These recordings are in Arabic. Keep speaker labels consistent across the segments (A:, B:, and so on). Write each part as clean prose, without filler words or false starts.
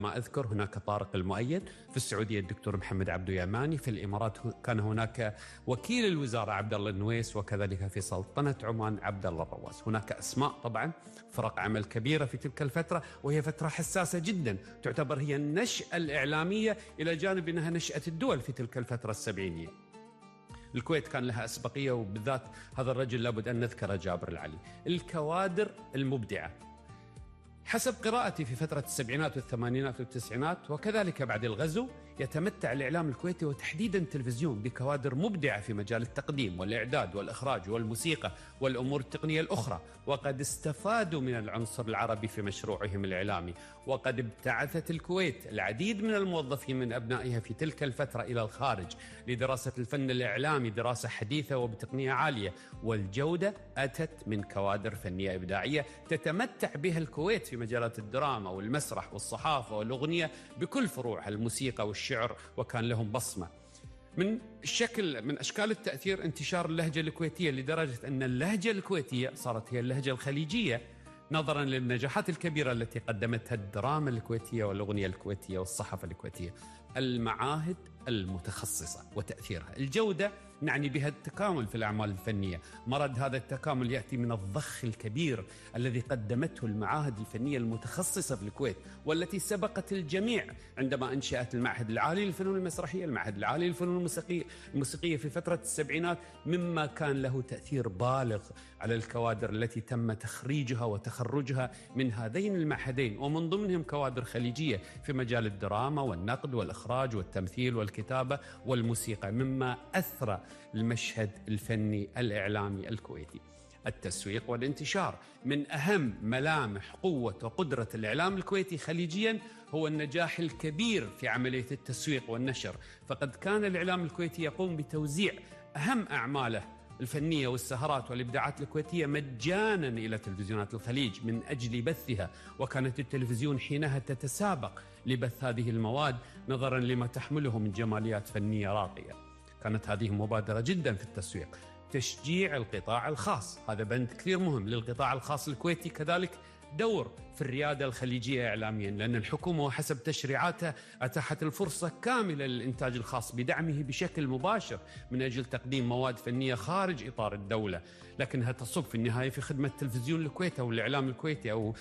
A: ما أذكر هناك طارق المؤيد، في السعودية الدكتور محمد عبدو يماني، في الإمارات كان هناك وكيل الوزارة عبد الله النويس، وكذلك في سلطنة عمان عبد الله الرواس. هناك أسماء طبعا، فرق عمل كبيرة في تلك الفترة، وهي فترة حساسة جدا، تعتبر هي النشأة الإعلامية إلى جانب أنها نشأة الدول في تلك الفترة السبعينية. الكويت كان لها أسبقية، وبالذات هذا الرجل لابد أن نذكره، جابر العلي. الكوادر المبدعة حسب قراءتي في فترة السبعينات والثمانينات والتسعينات وكذلك بعد الغزو، يتمتع الإعلام الكويتي وتحديدا التلفزيون بكوادر مبدعة في مجال التقديم والإعداد والإخراج والموسيقى والأمور التقنية الأخرى، وقد استفادوا من العنصر العربي في مشروعهم الإعلامي، وقد ابتعثت الكويت العديد من الموظفين من أبنائها في تلك الفترة إلى الخارج لدراسة الفن الإعلامي دراسة حديثة وبتقنية عالية، والجودة أتت من كوادر فنية إبداعية تتمتع بها الكويت في مجالات الدراما والمسرح والصحافة والأغنية بكل فروعها، الموسيقى والشعر، وكان لهم بصمة. من أشكال التأثير انتشار اللهجة الكويتية، لدرجة أن اللهجة الكويتية صارت هي اللهجة الخليجية، نظرا للنجاحات الكبيرة التي قدمتها الدراما الكويتية والأغنية الكويتية والصحافة الكويتية. المعاهد المتخصصة وتأثيرها، الجودة نعني بها التكامل في الأعمال الفنية. مرد هذا التكامل يأتي من الضخ الكبير الذي قدمته المعاهد الفنية المتخصصة في الكويت، والتي سبقت الجميع عندما أنشأت المعهد العالي للفنون المسرحية، المعهد العالي للفنون الموسيقية في فترة السبعينات، مما كان له تأثير بالغ على الكوادر التي تم تخريجها وتخرجها من هذين المعهدين، ومن ضمنهم كوادر خليجية في مجال الدراما والنقد والإخراج والتمثيل والكتابة والموسيقى، مما أثرى المشهد الفني الإعلامي الكويتي. التسويق والانتشار، من أهم ملامح قوة وقدرة الإعلام الكويتي خليجيا هو النجاح الكبير في عملية التسويق والنشر، فقد كان الإعلام الكويتي يقوم بتوزيع أهم أعماله الفنية والسهرات والإبداعات الكويتية مجانا إلى تلفزيونات الخليج من أجل بثها، وكانت التلفزيون حينها تتسابق لبث هذه المواد نظرا لما تحمله من جماليات فنية راقية. كانت هذه مبادرة جدا في التسويق. تشجيع القطاع الخاص، هذا بند كثير مهم للقطاع الخاص الكويتي، كذلك دور في الريادة الخليجية إعلاميا، لأن الحكومة وحسب تشريعاتها أتاحت الفرصة كاملة للإنتاج الخاص بدعمه بشكل مباشر من أجل تقديم مواد فنية خارج إطار الدولة، لكنها تصب في النهاية في خدمة تلفزيون الكويت أو الإعلام الكويتي أو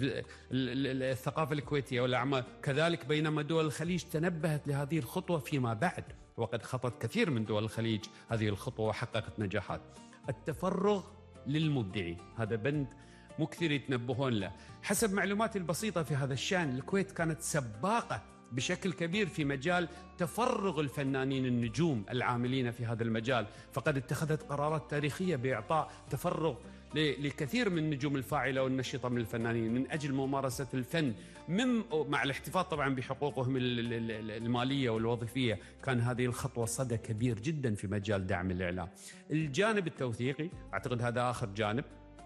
A: الثقافة الكويتية والأعمال كذلك، بينما دول الخليج تنبهت لهذه الخطوة فيما بعد، وقد خطت كثير من دول الخليج هذه الخطوة وحققت نجاحات. التفرغ للمبدعين، هذا بند مو كثير يتنبهون له. حسب معلوماتي البسيطة في هذا الشأن، الكويت كانت سباقة بشكل كبير في مجال تفرغ الفنانين النجوم العاملين في هذا المجال، فقد اتخذت قرارات تاريخية بإعطاء تفرغ لكثير من النجوم الفاعلة والنشطة من الفنانين من أجل ممارسة الفن، مع الاحتفاظ طبعا بحقوقهم المالية والوظيفية. كان هذه الخطوة صدى كبير جدا في مجال دعم الإعلام. الجانب التوثيقي، أعتقد هذا آخر جانب،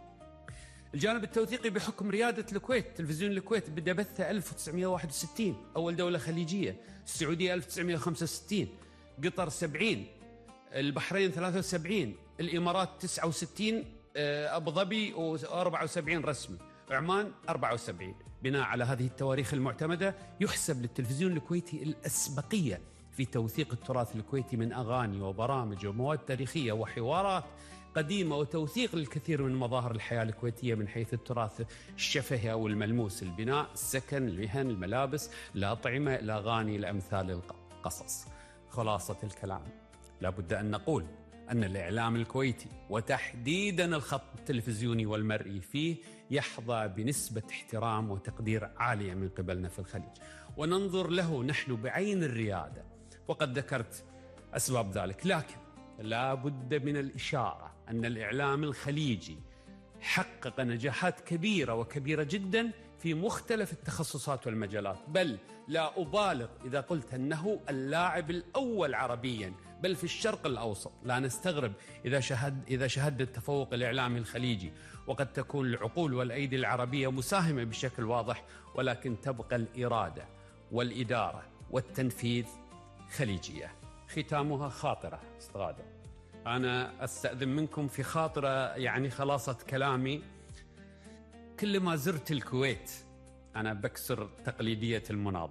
A: الجانب التوثيقي بحكم ريادة الكويت. تلفزيون الكويت بدأ بثه 1961، أول دولة خليجية، السعودية 1965، قطر 70، البحرين 73، الإمارات 69، أبو ظبي 74 رسمي، عمان 74. بناء على هذه التواريخ المعتمدة يحسب للتلفزيون الكويتي الأسبقية في توثيق التراث الكويتي من أغاني وبرامج ومواد تاريخية وحوارات قديمة، وتوثيق للكثير من مظاهر الحياة الكويتية من حيث التراث الشفهي أو الملموس، البناء، السكن، المهن، الملابس، الأطعمة، الأغاني، الأمثال، القصص. خلاصة الكلام، لابد أن نقول أن الإعلام الكويتي وتحديدا الخط التلفزيوني والمرئي فيه يحظى بنسبة احترام وتقدير عالية من قبلنا في الخليج، وننظر له نحن بعين الريادة، وقد ذكرت أسباب ذلك. لكن لا بد من الإشارة أن الإعلام الخليجي حقق نجاحات كبيرة وكبيرة جدا في مختلف التخصصات والمجالات، بل لا أبالغ إذا قلت أنه اللاعب الأول عربيا بل في الشرق الأوسط. لا نستغرب إذا شهد التفوق الإعلامي الخليجي، وقد تكون العقول والأيدي العربية مساهمة بشكل واضح، ولكن تبقى الإرادة والإدارة والتنفيذ خليجية. ختامها خاطرة استغادة. أنا أستأذن منكم في خاطرة، يعني خلاصة كلامي، كل ما زرت الكويت أنا بكسر تقليدية المناظرة.